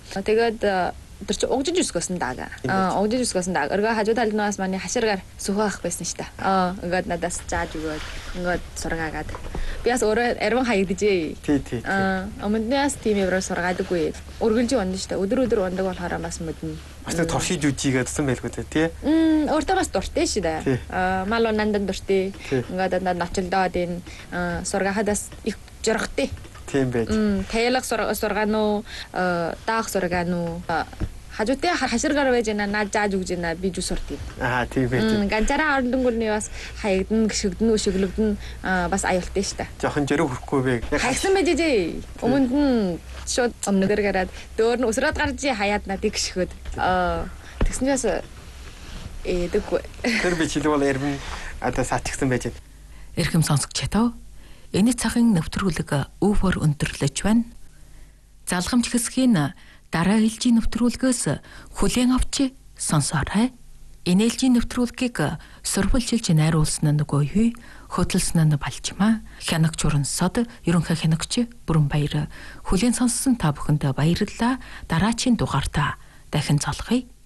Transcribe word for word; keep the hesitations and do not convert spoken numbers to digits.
Тэгээд тэр чи угжиж өсгөөсөн даа. Аа угжиж өсгөөсөн даа. Өргөө хажуу талнаас манай хаширгаар сүхэх байсан шүү дээ. Аа ингээд надаас зааж өгөөд ингээд сургаагаад. Би бас өөрөө арван хаягдчихээ. Тий, тий. Аа өмнөөс тийм явраар сургаадаггүй. Өргөлж ундаг шүү дээ. Өдөр өдөр ундаг болохоор бас мэднэ. Бас туршиж үжигээ гэсэн байлгүй тий. Мм өөртөө бас дуртай шүү дээ. Аа мал унандан дуртай. Ингээд дандаа ночлдоод энэ сургаахадаас их жиргтэй. Тийм байж. Мм таялах сургаануу даах сургаануу хажуутай хаширгаар байж байна наад зааж өгж байна би жус сурт юм. Аа тийм байж. Ганцаараа ордонгөрний бас хаягдана гიშгдэн өшөглөгдөн бас аюултай шүү дээ. Жохон жирэг хүрхгүй бэ. Хайсан байж дээ. Өмнөд нь шууд өмнөдөр гараад дөөр нь өсрөөд гарч хаяад надыг гიშгөөд аа тэгсэн чаас эдэггүй. Тэр би чилээ бол ярим одоо саачгсан байж. Эрхэм сонсогч чадав. Энэ цагын нэвтрүүлэг өвөр өндөрлөж байна. Залгамж хэсгийн дараа ээлжийн нэвтрүүлгээс хүлээн авч сонсоорой. Энэ ээлжийн нэвтрүүлгийг сурвалжилж найруулсан нь үгүй хөтлсөн нь балчмаа. Хянагч урансод ерөнхий хянагч Бүрэн Баяр хүлээн сонссон та бүхэнд баярлалаа. Дараачийн дугаартаа дахин цолхъё.